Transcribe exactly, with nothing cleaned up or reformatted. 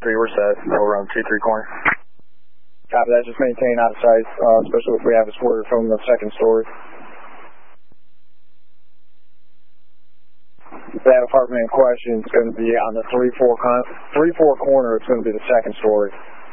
three, we're set. Over on two three corner. Copy that. Just maintain out of sight, uh, especially if we have a swerve from the second story. That apartment in question is going to be on the three four corner. It's going to be the second story.